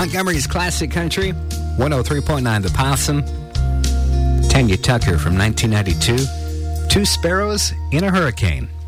Montgomery's Classic Country, 103.9 The Possum, Tanya Tucker from 1992, Two Sparrows in a Hurricane.